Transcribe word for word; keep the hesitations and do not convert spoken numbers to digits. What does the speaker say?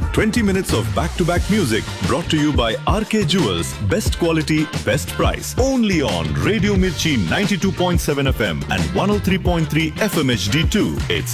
twenty minutes of back-to-back music brought to you by R K Jewels. Best quality, best price. Only on Radio Mirchi ninety-two point seven F M and one oh three point three F M H D two. It's